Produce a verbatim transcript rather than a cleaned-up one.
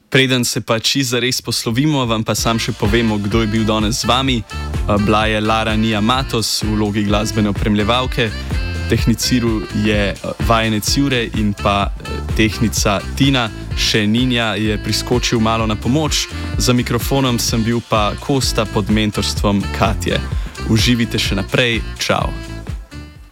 Preden se pa čisto zares poslovimo, vam pa sam še povemo, kdo je bil danes z vami. Bila je Lara Nija Matos v vlogi glasbene opremljevalke, tehniciral je vajenec Jure in pa tehnica Tina. Še Ninja je priskočil malo na pomoč, za mikrofonom sem bil pa Kosta pod mentorstvom Katje. Uživite še naprej, čau!